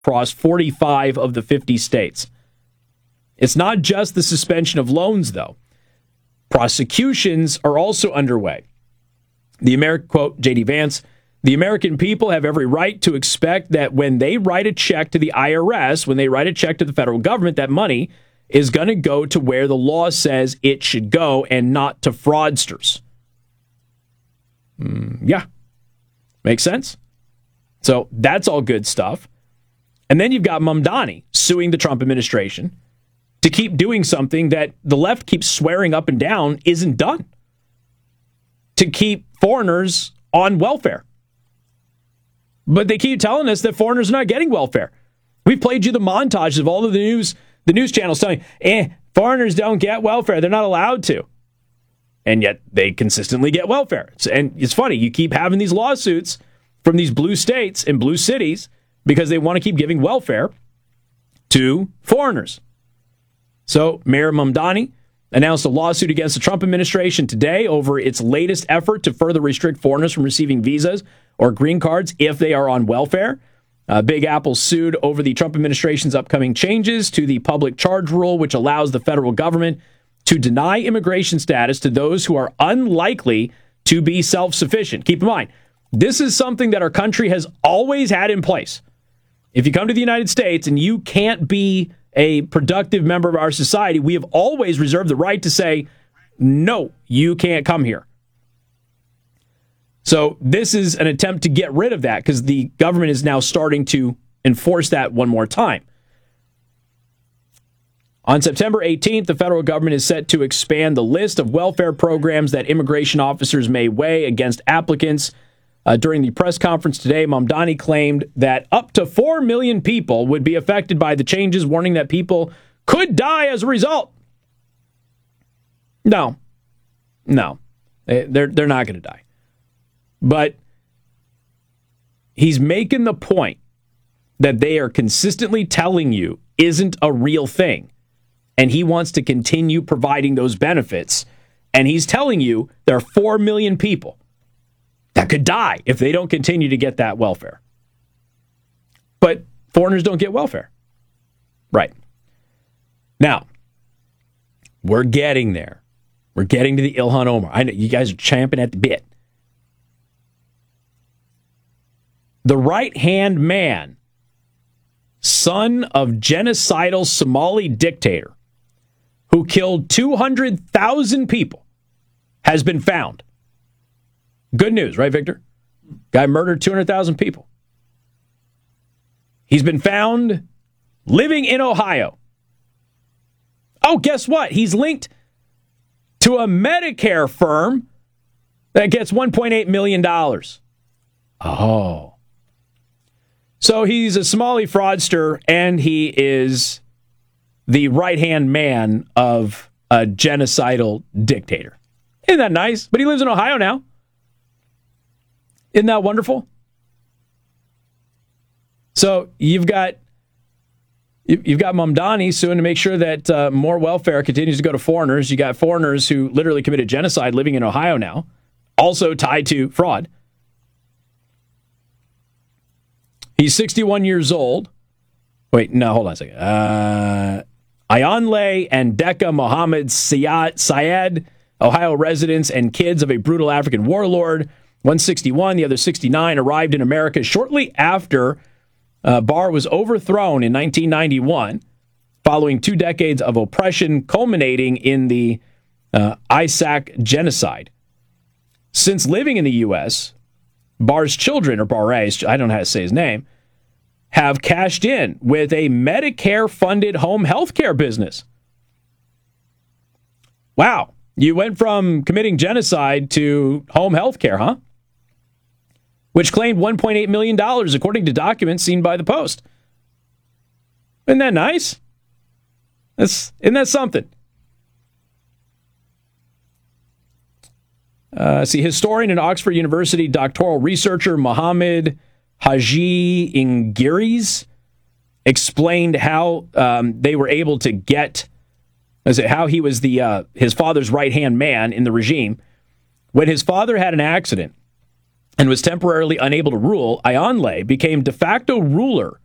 across 45 of the 50 states. It's not just the suspension of loans, though. Prosecutions are also underway. Quote, J.D. Vance, the American people have every right to expect that when they write a check to the IRS, when they write a check to the federal government, that money is going to go to where the law says it should go and not to fraudsters. Yeah. Makes sense? So that's all good stuff. And then you've got Mamdani suing the Trump administration to keep doing something that the left keeps swearing up and down isn't done. To keep foreigners on welfare. But they keep telling us that foreigners are not getting welfare. We've played you the montages of all of the news channels telling you, foreigners don't get welfare. They're not allowed to. And yet they consistently get welfare. And it's funny, you keep having these lawsuits from these blue states and blue cities because they want to keep giving welfare to foreigners. So Mayor Mamdani announced a lawsuit against the Trump administration today over its latest effort to further restrict foreigners from receiving visas or green cards if they are on welfare. Big Apple sued over the Trump administration's upcoming changes to the public charge rule, which allows the federal government to deny immigration status to those who are unlikely to be self-sufficient. Keep in mind, this is something that our country has always had in place. If you come to the United States and you can't be a productive member of our society, we have always reserved the right to say, no, you can't come here. So this is an attempt to get rid of that because the government is now starting to enforce that one more time. On September 18th, the federal government is set to expand the list of welfare programs that immigration officers may weigh against applicants. During the press conference today, Mamdani claimed that up to 4 million people would be affected by the changes, warning that people could die as a result. No, they're not going to die. But he's making the point that they are consistently telling you isn't a real thing. And he wants to continue providing those benefits. And he's telling you there are 4 million people that could die if they don't continue to get that welfare. But foreigners don't get welfare. Right. Now, we're getting there. We're getting to the Ilhan Omar. I know you guys are champing at the bit. The right-hand man, son of genocidal Somali dictator who killed 200,000 people, has been found. Good news, right, Victor? Guy murdered 200,000 people. He's been found living in Ohio. Oh, guess what? He's linked to a Medicare firm that gets $1.8 million. Oh. So he's a Somali fraudster, and he is the right-hand man of a genocidal dictator. Isn't that nice? But he lives in Ohio now. Isn't that wonderful? So you've got Mamdani suing to make sure that more welfare continues to go to foreigners. You got foreigners who literally committed genocide living in Ohio now, also tied to fraud. He's 61 years old. Wait, no, hold on a second. Ayanle and Decca Mohammed Syed, Ohio residents and kids of a brutal African warlord. One 61, the other 69, arrived in America shortly after Barr was overthrown in 1991, following 2 decades of oppression culminating in the Isaac genocide. Since living in the U.S., Barr's children, or Barres, I don't know how to say his name, have cashed in with a Medicare-funded home health care business. Wow. You went from committing genocide to home health care, huh? Which claimed $1.8 million, according to documents seen by the Post. Isn't that nice? Isn't that something? Historian and Oxford University doctoral researcher Mohammed Haji Ingiri's explained how they were able to get, how he was his father's right-hand man in the regime. When his father had an accident and was temporarily unable to rule, Ayanle became de facto ruler